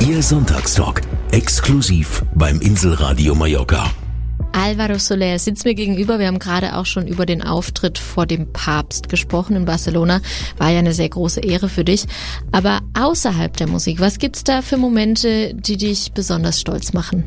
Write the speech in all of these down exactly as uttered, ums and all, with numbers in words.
Ihr Sonntagstalk, exklusiv beim Inselradio Mallorca. Álvaro Soler sitzt mir gegenüber. Wir haben gerade auch schon über den Auftritt vor dem Papst gesprochen in Barcelona. War ja eine sehr große Ehre für dich. Aber außerhalb der Musik, was gibt's da für Momente, die dich besonders stolz machen?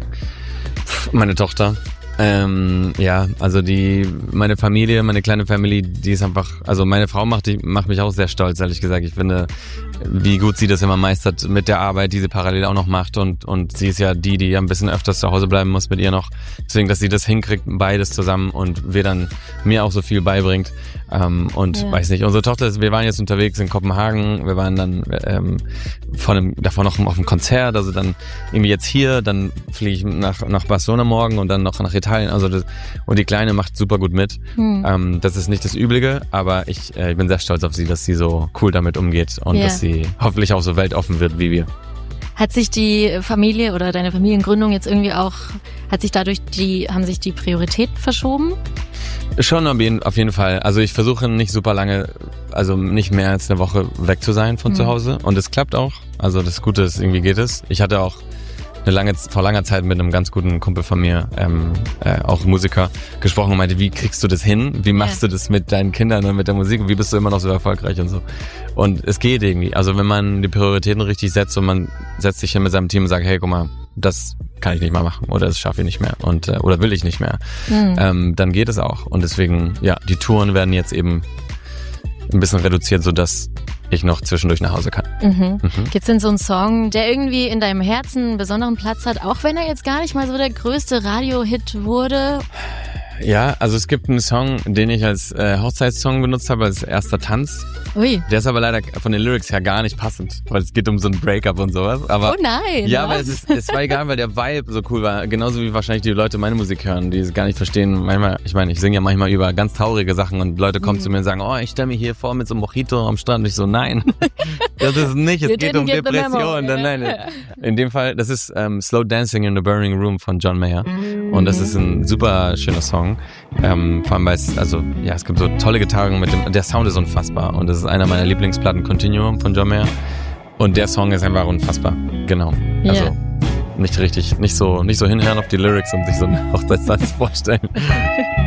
Meine Tochter. Ähm, ja, also die, meine Familie, meine kleine Family, die ist einfach, also meine Frau macht, die, macht mich auch sehr stolz, ehrlich gesagt. Ich finde, wie gut sie das immer meistert mit der Arbeit, die sie parallel auch noch macht, und, und sie ist ja die, die ja ein bisschen öfters zu Hause bleiben muss mit ihr noch. Deswegen, dass sie das hinkriegt, beides zusammen, und wir dann mir auch so viel beibringt. Ähm, und ja. weiß nicht, unsere Tochter ist, wir waren jetzt unterwegs in Kopenhagen, wir waren dann ähm, von einem, davor noch auf einem Konzert, also dann irgendwie jetzt hier, dann fliege ich nach, nach Barcelona morgen und dann noch nach Italien, also das, und die Kleine macht super gut mit. Hm. Ähm, das ist nicht das Übliche, aber ich, äh, ich bin sehr stolz auf sie, dass sie so cool damit umgeht und ja. dass sie hoffentlich auch so weltoffen wird wie wir. Hat sich die Familie oder deine Familiengründung jetzt irgendwie auch, hat sich dadurch die, haben sich die Prioritäten verschoben? Schon auf jeden Fall. Also ich versuche nicht super lange, also nicht mehr als eine Woche weg zu sein von mhm. zu Hause, und es klappt auch. Also das Gute ist, irgendwie geht es. Ich hatte auch eine lange, vor langer Zeit mit einem ganz guten Kumpel von mir, ähm, äh, auch Musiker, gesprochen und meinte, wie kriegst du das hin? Wie machst ja. du das mit deinen Kindern und mit der Musik? Und wie bist du immer noch so erfolgreich und so? Und es geht irgendwie. Also wenn man die Prioritäten richtig setzt und man setzt sich hin mit seinem Team und sagt, hey, guck mal, das kann ich nicht mehr machen oder das schaffe ich nicht mehr und äh, oder will ich nicht mehr, mhm. ähm, dann geht es auch. Und deswegen, ja, die Touren werden jetzt eben ein bisschen reduziert, sodass ich noch zwischendurch nach Hause kann. Mhm. Mhm. Gibt's denn so einen Song, der irgendwie in deinem Herzen einen besonderen Platz hat, auch wenn er jetzt gar nicht mal so der größte Radio-Hit wurde? Ja, also es gibt einen Song, den ich als äh, Hochzeitssong benutzt habe, als erster Tanz. Ui. Der ist aber leider von den Lyrics her gar nicht passend, weil es geht um so ein Breakup und sowas. Aber, oh nein! Ja, aber es, ist, es war egal, weil der Vibe so cool war. Genauso wie wahrscheinlich die Leute meine Musik hören, die es gar nicht verstehen. Manchmal, ich meine, ich singe ja manchmal über ganz traurige Sachen und Leute kommen mhm. zu mir und sagen, oh, ich stelle mich hier vor mit so einem Mojito am Strand. Und ich so, nein, das ist nicht, es geht um Depression. Nein, nein. In dem Fall, das ist ähm, Slow Dancing in the Burning Room von John Mayer. Mhm. Und das ist ein super schöner Song. Ähm, vor allem, weil es, also, ja, es gibt so tolle Gitarren mit dem, der Sound ist unfassbar, und das ist einer meiner Lieblingsplatten, Continuum von John Mayer, und der Song ist einfach unfassbar, genau, also yeah. nicht richtig, nicht so, nicht so hinhören auf die Lyrics und sich so einen Hochzeitstanz vorstellen.